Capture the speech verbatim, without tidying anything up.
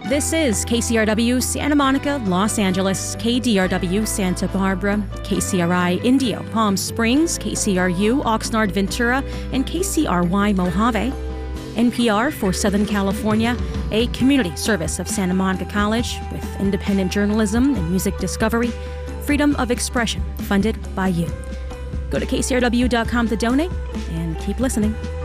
This is K C R W Santa Monica, Los Angeles, K D R W Santa Barbara, K C R I Indio, Palm Springs, K C R U Oxnard Ventura, and K C R Y Mojave. N P R for Southern California, a community service of Santa Monica College with independent journalism and music discovery, freedom of expression, funded by you. Go to K C R W dot com to donate and keep listening.